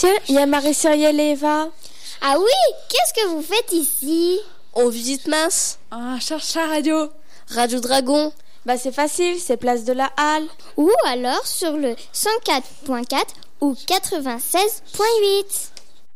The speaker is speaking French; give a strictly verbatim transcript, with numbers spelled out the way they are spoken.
Tiens, il y a Marie-Cyrielle et Eva. Ah oui, qu'est-ce que vous faites ici? On visite Mince. Ah, cherche la radio. Radio Dragon. Bah c'est facile, c'est place de la Halle. Ou alors sur le cent quatre point quatre ou quatre-vingt-seize point huit.